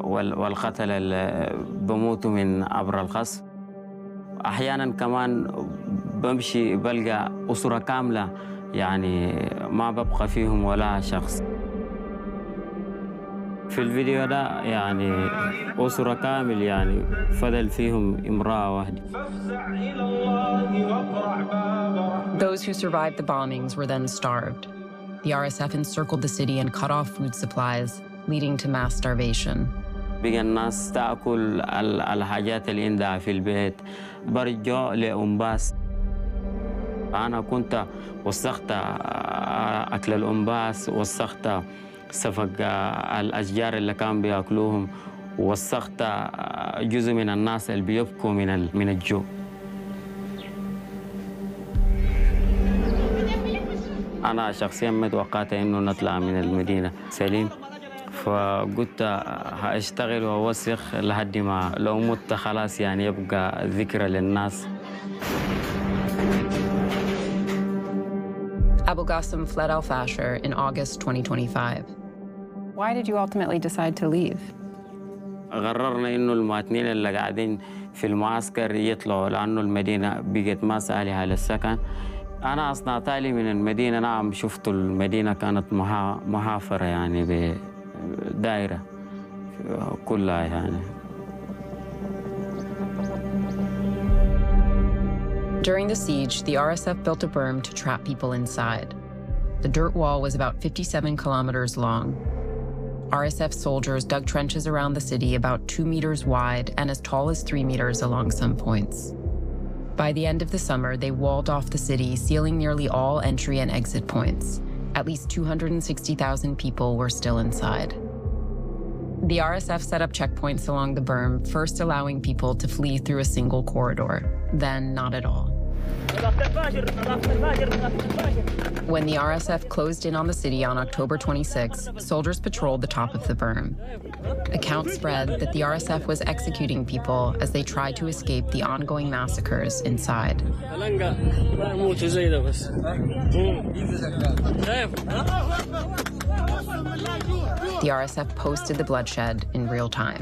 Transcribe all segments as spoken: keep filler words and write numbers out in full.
والقتلة اللي بموتوا من عبر القصف. أحياناً كمان بمشي بلقى أسرة كاملة يعني ما ببقى فيهم ولا شخص. في الفيديو ده يعني أسرة كامل يعني فضل فيهم امرأة واحدة. Those who survived the bombings were then starved. The R S F encircled the city and cut off food supplies, leading to mass starvation. بقى الناس تأكل الحاجات اللي عندها في البيت، برجعوا لأنباس. أنا كنت وسخت أكل الأنباس، وسخت سفك الأشجار اللي كانوا بيأكلوهم، وسخت جزء من الناس اللي بيبكوا من من الجوع. أنا شخصياً ما توقعت إنه نطلع من المدينة سليم، فقلت هأشتغل وأوسخ لحد ما لو مت خلاص يعني يبقى ذكرى للناس. Abu Ghasim fled Al-Fasher in August twenty twenty-five. Why did you ultimately decide to leave? قررنا إنه المواطنين اللي قاعدين في المعسكر يطلعوا لأنه المدينة بقت ما صالحة للسكن. أنا أصنع تالي من المدينة، نعم شفت المدينة كانت محافرة يعني بدائرة كلها يعني. During the siege, the R S F built a berm to trap people inside. The dirt wall was about fifty-seven kilometers long. R S F soldiers dug trenches around the city about two meters wide and as tall as three meters along some points. By the end of the summer, they walled off the city, sealing nearly all entry and exit points. At least two hundred sixty thousand people were still inside. The R S F set up checkpoints along the berm, first allowing people to flee through a single corridor, then not at all. When the R S F closed in on the city on October twenty-sixth, soldiers patrolled the top of the berm. Accounts spread that the R S F was executing people as they tried to escape the ongoing massacres inside. The R S F posted the bloodshed in real time.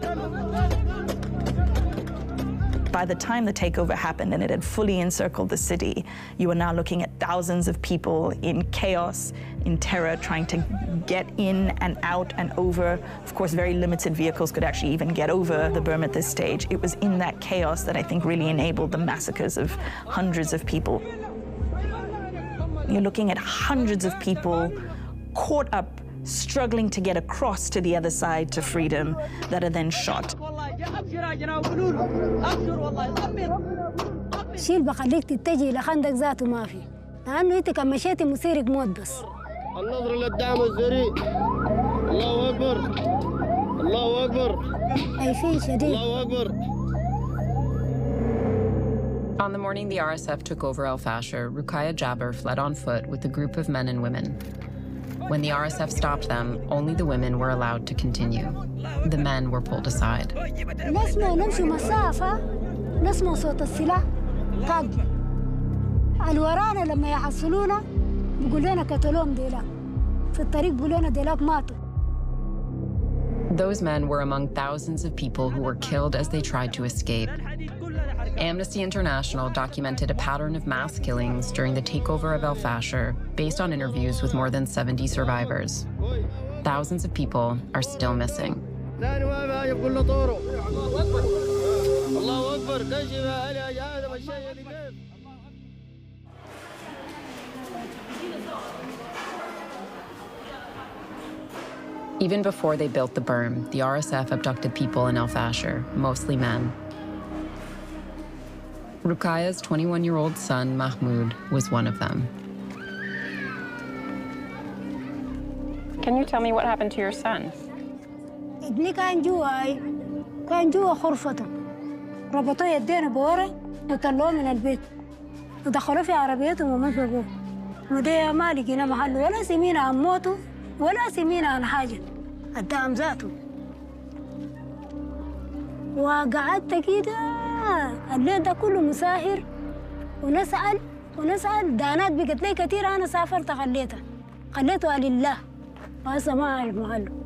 By the time the takeover happened and it had fully encircled the city, you were now looking at thousands of people in chaos, in terror, trying to get in and out and over. Of course, very limited vehicles could actually even get over the berm at this stage. It was in that chaos that I think really enabled the massacres of hundreds of people. You're looking at hundreds of people caught up, struggling to get across to the other side to freedom, that are then shot. شيل بخليك تتجه لخندق ذاته ما في، لأنه أنت كان مشيتي مسيرك موت بس. النظر للدعم السريع. الله أكبر. الله أكبر. خايفين شديد. الله أكبر. On the morning the R S F took over Al-Fasher, Ruqayya Jaber fled on foot with a group of men and women. When the R S F stopped them, only the women were allowed to continue. The men were pulled aside. نسمع نمشي مسافة، نسمع صوت السلاح طق. الورانا لما يحصلونا بيقول لنا قتلوهم ديلاك. في الطريق بيقولوا لنا ديلاك ماتوا. Those men were among thousands of people who were killed as they tried to escape. Amnesty International documented a pattern of mass killings during the takeover of Al-Fasher based on interviews with more than seventy survivors. Thousands of people are still missing. Even before they built the berm, the R S F abducted people in Al-Fasher, mostly men. Ruqayya's twenty-one-year-old son, Mahmoud, was one of them. Can you tell me what happened to your son? ابني كان جوا كان جوا غرفته، ربطوه يدينا بوري وطلعوه من البيت ودخلوه في عربيتهم ومسكوه، وده ما لقينا محل ولا سمينا عن موته ولا سمينا عن حاجة، الدعم ذاته. وقعدت كده الليل ده كله مساهر ونسأل ونسأل دانات بقت لي كتير. أنا سافرت خليتها خليتها لله وهسه ما أعرف محله.